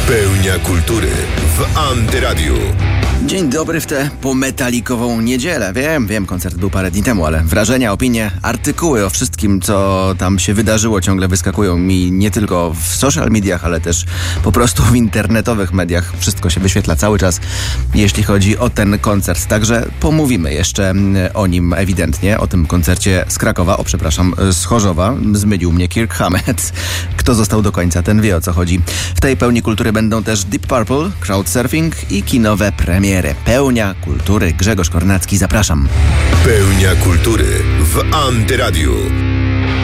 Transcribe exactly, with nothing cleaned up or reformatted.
Pełnia kultury w Antyradiu. Dzień dobry w tę pometalikową niedzielę. Wiem, wiem, koncert był parę dni temu, ale wrażenia, opinie, artykuły o wszystkim, co tam się wydarzyło, ciągle wyskakują mi nie tylko w social mediach, ale też po prostu w internetowych mediach. Wszystko się wyświetla cały czas, jeśli chodzi o ten koncert. Także pomówimy jeszcze o nim ewidentnie, o tym koncercie z Krakowa, o przepraszam, z Chorzowa. Zmylił mnie Kirk Hammett. Kto został do końca, ten wie, o co chodzi. W tej pełni kultury będą też Deep Purple, Crowdsurfing i kinowe premiery. Pełnia kultury. Grzegorz Kornacki, zapraszam. Pełnia kultury w Antyradiu.